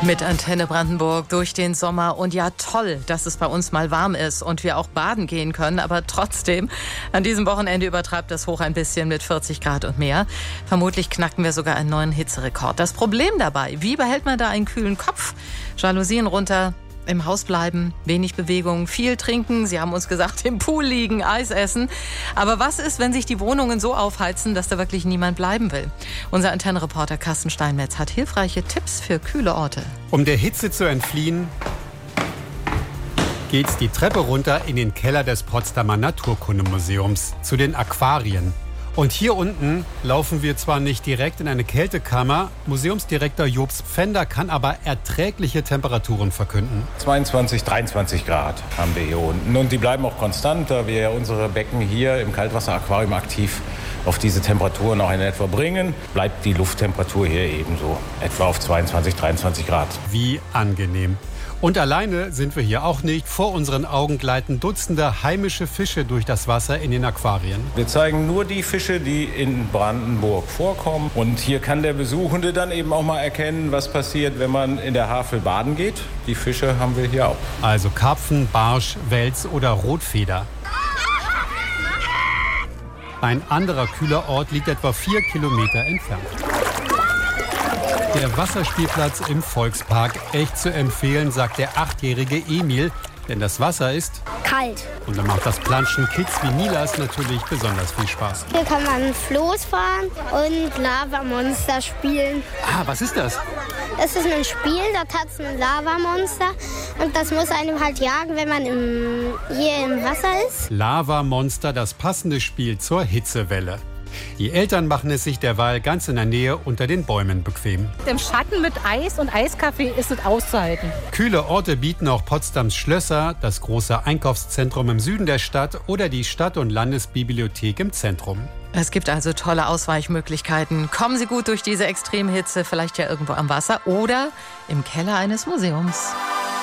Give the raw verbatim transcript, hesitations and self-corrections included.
Mit Antenne Brandenburg durch den Sommer. Und ja, toll, dass es bei uns mal warm ist und wir auch baden gehen können. Aber trotzdem, an diesem Wochenende übertreibt das Hoch ein bisschen mit vierzig Grad und mehr. Vermutlich knacken wir sogar einen neuen Hitzerekord. Das Problem dabei, wie behält man da einen kühlen Kopf? Jalousien runter, im Haus bleiben, wenig Bewegung, viel trinken. Sie haben uns gesagt, im Pool liegen, Eis essen. Aber was ist, wenn sich die Wohnungen so aufheizen, dass da wirklich niemand bleiben will? Unser Antennenreporter Carsten Steinmetz hat hilfreiche Tipps für kühle Orte. Um der Hitze zu entfliehen, geht's die Treppe runter in den Keller des Potsdamer Naturkundemuseums, zu den Aquarien. Und hier unten laufen wir zwar nicht direkt in eine Kältekammer, Museumsdirektor Jobst Pfänder kann aber erträgliche Temperaturen verkünden. zweiundzwanzig, dreiundzwanzig Grad haben wir hier unten. Und die bleiben auch konstant, da wir unsere Becken hier im Kaltwasseraquarium aktiv auf diese Temperaturen auch in etwa bringen, bleibt die Lufttemperatur hier ebenso etwa auf zweiundzwanzig, dreiundzwanzig Grad. Wie angenehm. Und alleine sind wir hier auch nicht. Vor unseren Augen gleiten Dutzende heimische Fische durch das Wasser in den Aquarien. Wir zeigen nur die Fische, die in Brandenburg vorkommen. Und hier kann der Besuchende dann eben auch mal erkennen, was passiert, wenn man in der Havel baden geht. Die Fische haben wir hier auch. Also Karpfen, Barsch, Wels oder Rotfeder. Ein anderer kühler Ort liegt etwa vier Kilometer entfernt. Der Wasserspielplatz im Volkspark, echt zu empfehlen, sagt der achtjährige Emil. Denn das Wasser ist kalt. Und dann macht das Planschen Kids wie Nilas natürlich besonders viel Spaß. Hier kann man Floß fahren und Lavamonster spielen. Ah, was ist das? Das ist ein Spiel, da hat es ein Lavamonster. Und das muss einem halt jagen, wenn man im, hier im Wasser ist. Lavamonster, das passende Spiel zur Hitzewelle. Die Eltern machen es sich derweil ganz in der Nähe unter den Bäumen bequem. Im Schatten mit Eis und Eiskaffee ist es auszuhalten. Kühle Orte bieten auch Potsdams Schlösser, das große Einkaufszentrum im Süden der Stadt oder die Stadt- und Landesbibliothek im Zentrum. Es gibt also tolle Ausweichmöglichkeiten. Kommen Sie gut durch diese Extremhitze, vielleicht ja irgendwo am Wasser oder im Keller eines Museums.